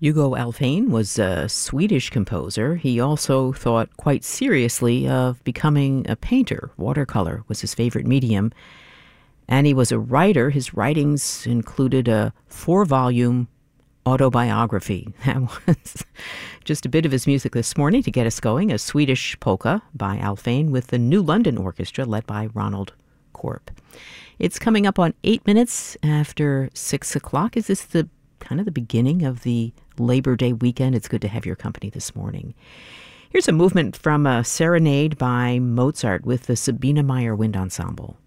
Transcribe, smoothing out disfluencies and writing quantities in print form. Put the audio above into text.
Hugo Alfvén was a Swedish composer. He also thought quite seriously of becoming a painter. Watercolor was his favorite medium. And he was a writer. His writings included a 4-volume autobiography. That was just a bit of his music this morning to get us going. A Swedish polka by Alfvén with the New London Orchestra led by Ronald Korp. It's coming up on 8 minutes after 6 o'clock. Is this the kind of the beginning of the Labor Day weekend? It's good to have your company this morning. Here's a movement from a serenade by Mozart with the Sabine Meyer Wind Ensemble.